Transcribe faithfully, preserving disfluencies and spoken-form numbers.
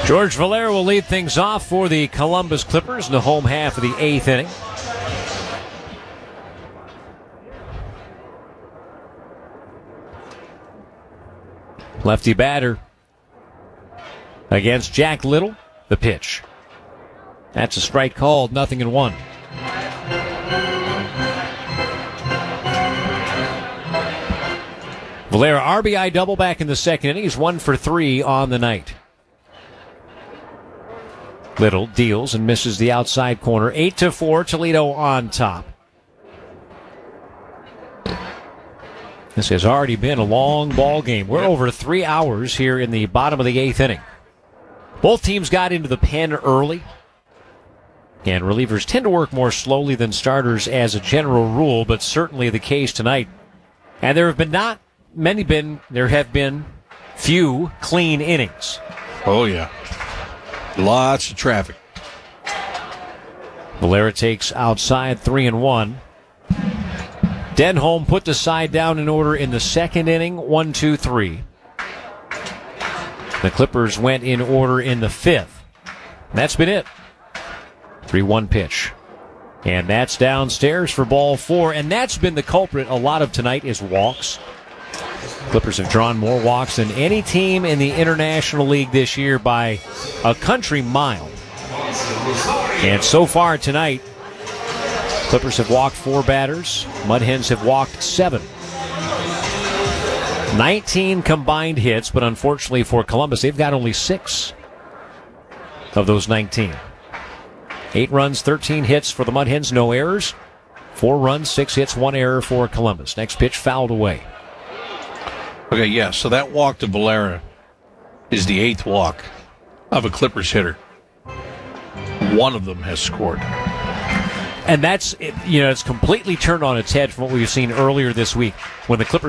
George Valera will lead things off for the Columbus Clippers in the home half of the eighth inning. Lefty batter against Jack Little. The pitch. That's a strike called, nothing in one. Valera R B I double back in the second inning. He's one for three on the night. Little deals and misses the outside corner. Eight to four, Toledo on top. This has already been a long ball game. We're over three hours here in the bottom of the eighth inning. Both teams got into the pen early, and relievers tend to work more slowly than starters as a general rule, but certainly the case tonight. And there have been not many been. There have been few clean innings. Oh yeah. Lots of traffic. Valera takes outside, three and one. Denholm put the side down in order in the second inning, one, two, three. The Clippers went in order in the fifth. That's been it. three one pitch. And that's downstairs for ball four. And that's been the culprit a lot of tonight is walks. Clippers have drawn more walks than any team in the International League this year by a country mile. And so far tonight, Clippers have walked four batters. Mud Hens have walked seven. nineteen combined hits, but unfortunately for Columbus, they've got only six of those nineteen. Eight runs, thirteen hits for the Mud Hens, no errors. Four runs, six hits, one error for Columbus. Next pitch fouled away. Okay, yeah, so that walk to Valera is the eighth walk of a Clippers hitter. One of them has scored. And that's, you know, it's completely turned on its head from what we've seen earlier this week when the Clippers